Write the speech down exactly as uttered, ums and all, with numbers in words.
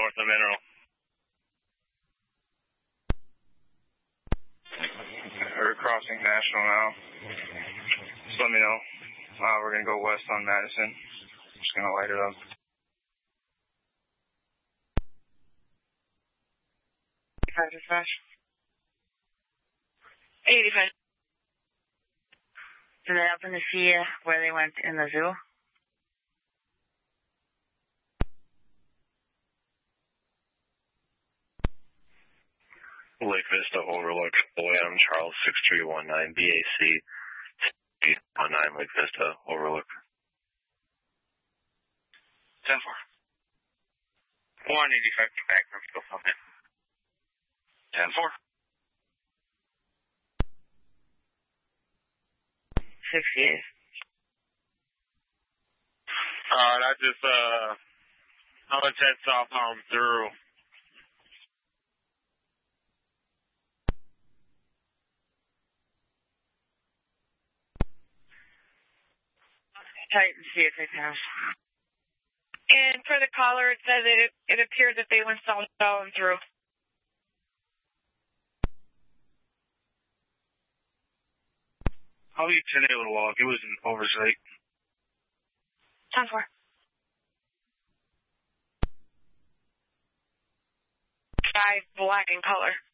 north of Mineral. We're crossing National now. Just let me know. Uh, we're going to go west on Madison. Just going to light it up. eighty-five dispatch. eighty-five. Do they happen to see where they went in the zoo? Lake Vista Overlook, O M Charles six three one nine B A C one nine Lake Vista Overlook. ten four. one eighty-five back from still something. ten four. sixty-eight. Alright, I just, uh, I'm gonna head south on through. Titan, see if they pass. And for the caller, it says it, it appeared that they went southbound through. I'll be ten eight a little walk. It was an oversight. ten four. Five black in color.